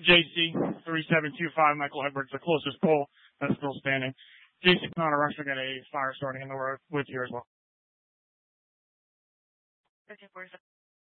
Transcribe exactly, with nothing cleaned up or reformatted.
J C three seven two five, Michael Edwards, the closest poll that's still standing. Jason Connor, Russia got a fire starting in the road with you as well.